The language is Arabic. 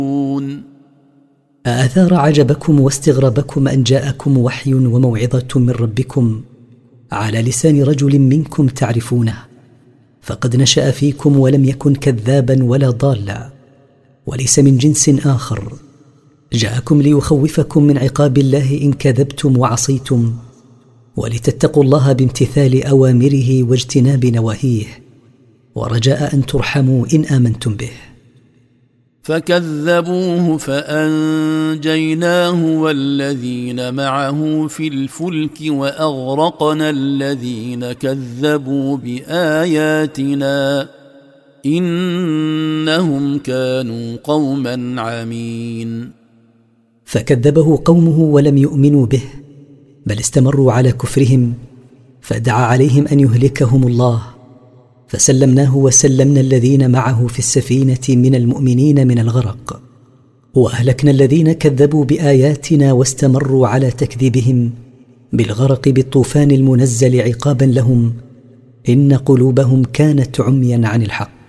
أأثار عجبكم واستغرابكم أن جاءكم وحي وموعظة من ربكم على لسان رجل منكم تعرفونه، فقد نشأ فيكم ولم يكن كذابا ولا ضالا، وليس من جنس آخر، جاءكم ليخوفكم من عقاب الله إن كذبتم وعصيتم، ولتتقوا الله بامتثال أوامره واجتناب نواهيه، ورجاء أن ترحموا إن آمنتم به. فكذبوه فأنجيناه والذين معه في الفلك وأغرقنا الذين كذبوا بآياتنا إنهم كانوا قوما عمين. فكذبه قومه ولم يؤمنوا به، بل استمروا على كفرهم، فدعا عليهم أن يهلكهم الله، فسلمناه وسلمنا الذين معه في السفينة من المؤمنين من الغرق، وأهلكنا الذين كذبوا بآياتنا واستمروا على تكذيبهم بالغرق بالطوفان المنزل عقابا لهم، إن قلوبهم كانت عميا عن الحق.